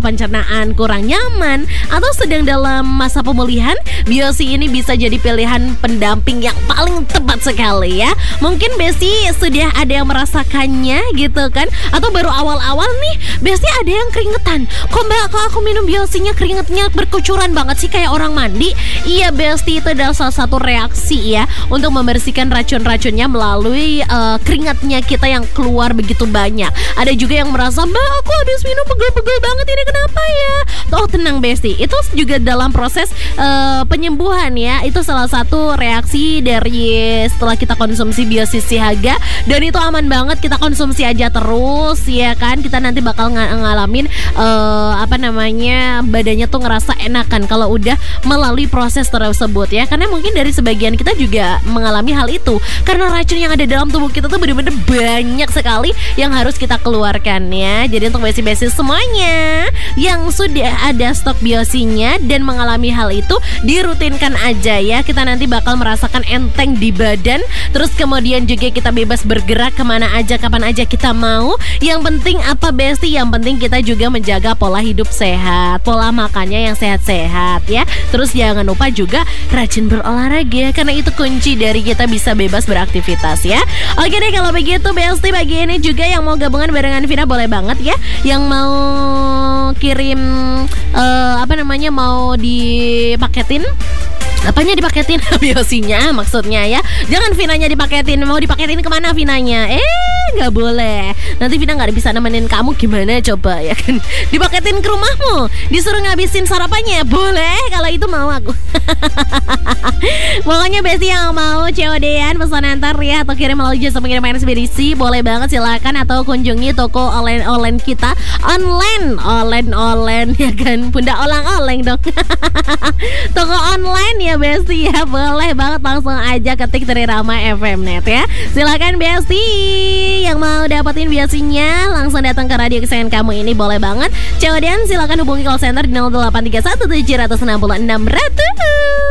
pencernaan kurang nyaman atau sedang dalam masa pemulihan, Biosi ini bisa jadi pilihan pendamping yang paling tepat sekali ya. Mungkin Besti sudah ada yang merasakannya gitu kan, atau baru awal-awal nih Besti ada yang keringetan. Kok Mbak, kok aku minum Biosinya keringetnya berkucuran banget sih kayak orang mandi? Iya Besti, itu adalah salah satu reaksi ya untuk membersihkan racun-racunnya melalui keringatnya kita yang keluar begitu banyak. Ada juga yang merasa, Mbak aku habis minum pegel-pegel banget ini kenapa ya? Oh tenang Besti, itu juga dalam proses penyembuhan ya. Itu salah satu reaksi dari setelah kita konsumsi Biosi Sihaga, dan itu aman banget, kita konsumsi aja terus ya kan. Kita nanti bakal ngalamin badannya tuh ngerasa enakan kalau udah melalui proses tersebut ya. Karena mungkin dari sebagian kita juga mengalami hal itu, karena racun yang ada dalam tubuh kita tuh bener-bener banyak sekali yang harus kita keluarkan ya. Jadi untuk besi-besi semuanya yang sudah ada stok Biosinya dan mengalami hal itu, dirutinkan aja ya. Kita nanti bakal merasakan enteng di badan, terus kemudian juga kita bebas bergerak kemana aja, kapan aja kita mau. Yang penting apa Besti? Yang penting kita juga menjaga pola hidup sehat, pola makannya yang sehat-sehat ya. Terus jangan lupa juga rajin berolahraga, karena itu kunci dari kita bisa bebas beraktivitas ya. Oke deh kalau begitu Besti, pagi ini juga yang mau gabungan barengan Vina boleh banget ya. Yang mau kirim mau dipaketin, apanya dipaketin? Biosinya maksudnya ya. Jangan Vinanya dipaketin. Mau dipaketin kemana Vinanya? Gak boleh. Nanti Vina gak bisa nemenin kamu, gimana coba ya kan? Dipaketin ke rumahmu, disuruh ngabisin sarapannya, boleh. Kalau itu mau aku. Pokoknya Besti yang mau COD-an, pesan antar ya, atau kirim melalui jasa pengiriman ekspedisi, boleh banget silakan. Atau kunjungi toko online kita. Online ya kan, Bunda olang-oleng dong. Toko online ya Besti ya, boleh banget langsung aja ketik Trirama FM Net ya. Silakan Besti yang mau dapetin Biosinya, langsung datang ke radio kesayangan kamu ini, boleh banget. COD-an silakan hubungi call center di 0831 766 600.